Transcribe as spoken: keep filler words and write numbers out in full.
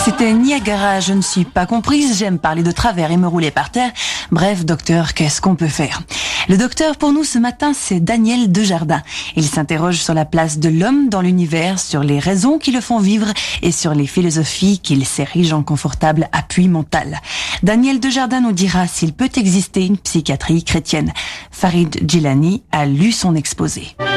C'était Niagara, je ne suis pas comprise, j'aime parler de travers et me rouler par terre. Bref, docteur, qu'est-ce qu'on peut faire? Le docteur, pour nous, ce matin, c'est Daniel Desjardins. Il s'interroge sur la place de l'homme dans l'univers, sur les raisons qui le font vivre et sur les philosophies qu'il s'érige en confortable appui mental. Daniel Desjardins nous dira s'il peut exister une psychiatrie chrétienne. Farid Djilani a lu son exposé.